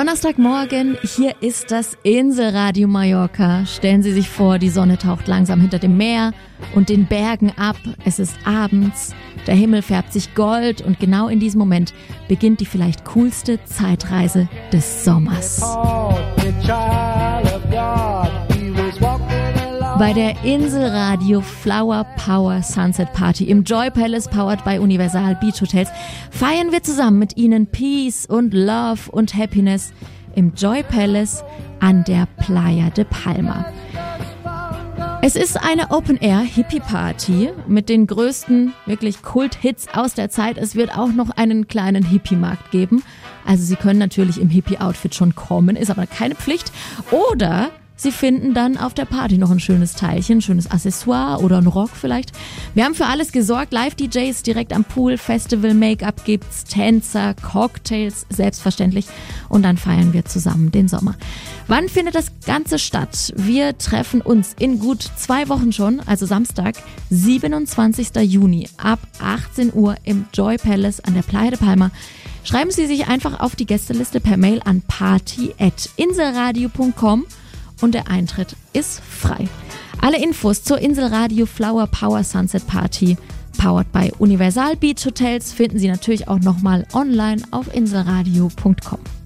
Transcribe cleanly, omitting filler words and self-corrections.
Donnerstagmorgen, hier ist das Inselradio Mallorca. Stellen Sie sich vor, die Sonne taucht langsam hinter dem Meer und den Bergen ab. Es ist abends, der Himmel färbt sich gold und genau in diesem Moment beginnt die vielleicht coolste Zeitreise des Sommers. Bei der Inselradio Flower Power Sunset Party im Joy Palace, powered by Universal Beach Hotels, feiern wir zusammen mit Ihnen Peace und Love und Happiness im Joy Palace an der Playa de Palma. Es ist eine Open-Air-Hippie-Party mit den größten, wirklich Kult-Hits aus der Zeit. Es wird auch noch einen kleinen Hippie-Markt geben. Also Sie können natürlich im Hippie-Outfit schon kommen, ist aber keine Pflicht. Oder Sie finden dann auf der Party noch ein schönes Teilchen, ein schönes Accessoire oder einen Rock vielleicht. Wir haben für alles gesorgt, Live-DJs direkt am Pool, Festival-Make-up gibt's, Tänzer, Cocktails, selbstverständlich. Und dann feiern wir zusammen den Sommer. Wann findet das Ganze statt? Wir treffen uns in gut 2 Wochen schon, also Samstag, 27. Juni ab 18 Uhr im Joy Palace an der Playa de Palma. Schreiben Sie sich einfach auf die Gästeliste per Mail an party@inselradio.com. Und der Eintritt ist frei. Alle Infos zur Inselradio Flower Power Sunset Party, powered by Universal Beach Hotels, finden Sie natürlich auch nochmal online auf inselradio.com.